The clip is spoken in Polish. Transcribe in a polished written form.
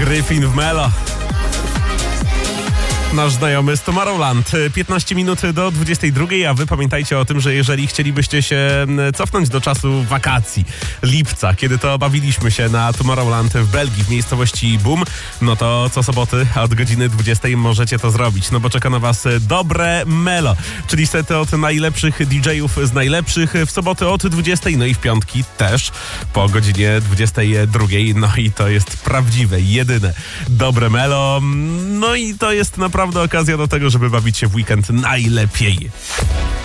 Gryfin w Melo. Nasz znajomy z Tomorrowland. 15 minut do 22, a wy pamiętajcie o tym, że jeżeli chcielibyście się cofnąć do czasu wakacji, lipca, kiedy to bawiliśmy się na Tomorrowland w Belgii, w miejscowości Boom, no to co soboty od godziny 20 możecie to zrobić, no bo czeka na was dobre Melo, czyli sety od najlepszych DJ-ów z najlepszych w soboty od 20, no i w piątki też po godzinie 22, no i to jest prawdziwe, jedyne dobre Melo, no i to jest naprawdę okazja do tego, żeby bawić się w weekend najlepiej.